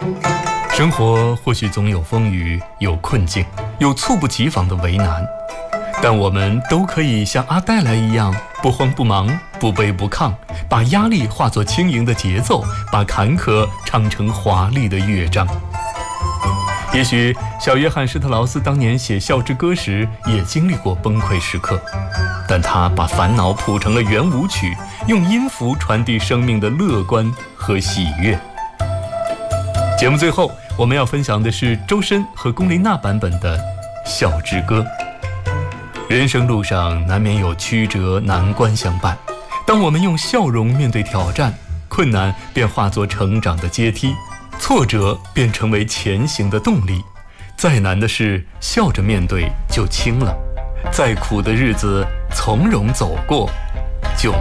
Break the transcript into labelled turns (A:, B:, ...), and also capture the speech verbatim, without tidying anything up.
A: 生活或许总有风雨，有困境，有猝不及防的为难，但我们都可以像阿黛莱一样，不慌不忙，不卑不亢，把压力化作轻盈的节奏，把坎坷唱成华丽的乐章。也许小约翰施特劳斯当年写《笑之歌》时也经历过崩溃时刻，但他把烦恼谱成了圆舞曲，用音符传递生命的乐观和喜悦。节目最后我们要分享的是周深和龚琳娜版本的《笑之歌》。人生路上难免有曲折难关相伴，当我们用笑容面对挑战，困难便化作成长的阶梯，挫折便成为前行的动力。再难的事笑着面对就轻了，再苦的日子从容走过